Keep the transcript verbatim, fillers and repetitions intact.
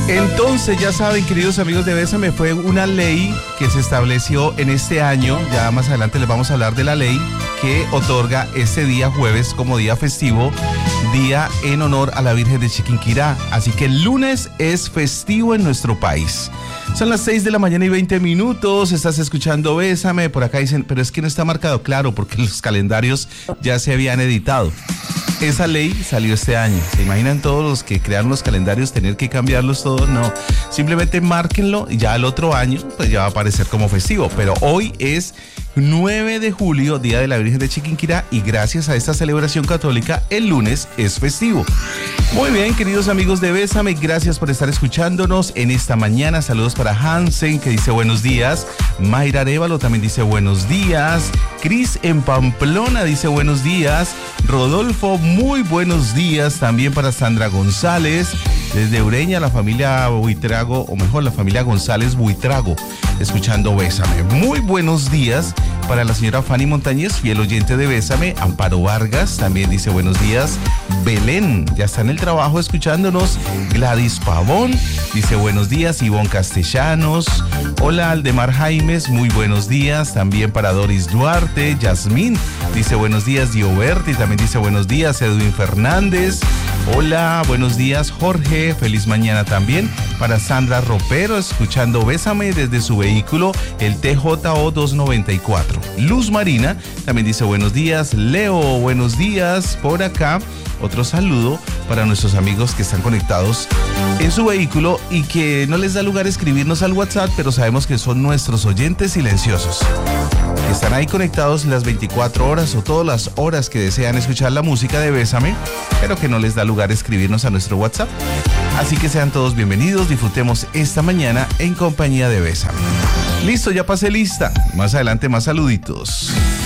Entonces, ya saben, queridos amigos de Bésame, fue una ley que se estableció en este año, ya más adelante les vamos a hablar de la ley que otorga este día jueves como día festivo, día en honor a la Virgen de Chiquinquirá. Así que el lunes es festivo en nuestro país. Son las seis de la mañana y veinte minutos, estás escuchando Bésame, por acá dicen, pero es que no está marcado, claro, porque los calendarios ya se habían editado. Esa ley salió este año. ¿Se imaginan todos los que crearon los calendarios tener que cambiarlos todos? No, simplemente márquenlo y ya el otro año pues ya va a aparecer como festivo. Pero hoy es nueve de julio, Día de la Virgen de Chiquinquirá, y gracias a esta celebración católica, el lunes es festivo. Muy bien, queridos amigos de Bésame, gracias por estar escuchándonos en esta mañana. Saludos para Hansen, que dice buenos días. Mayra Arévalo también dice buenos días. Cris en Pamplona dice buenos días. Rodolfo, muy buenos días también para Sandra González. Desde Ureña, la familia Buitrago, o mejor, la familia González Buitrago, escuchando Bésame. Muy buenos días para la señora Fanny Montañez, fiel oyente de Bésame. Amparo Vargas también dice buenos días. Belén, ya está en el trabajo escuchándonos. Gladys Pavón dice buenos días. Ivonne Castellanos. Hola, Aldemar Jaimes, muy buenos días. También para Doris Duarte. Yasmín dice buenos días. Dioberti también dice buenos días. Edwin Fernández. Hola, buenos días, Jorge. Feliz mañana también para Sandra Ropero, escuchando Bésame desde su vehículo, el T J O doscientos noventa y cuatro. Luz Marina también dice buenos días. Leo, buenos días por acá. Otro saludo para nuestros amigos que están conectados en su vehículo y que no les da lugar a escribirnos al WhatsApp, pero sabemos que son nuestros oyentes silenciosos, que están ahí conectados las veinticuatro horas o todas las horas que desean escuchar la música de Bésame, pero que no les da lugar a escribirnos a nuestro WhatsApp. Así que sean todos bienvenidos, disfrutemos esta mañana en compañía de Bésame. Listo, ya pasé lista. Más adelante más saluditos.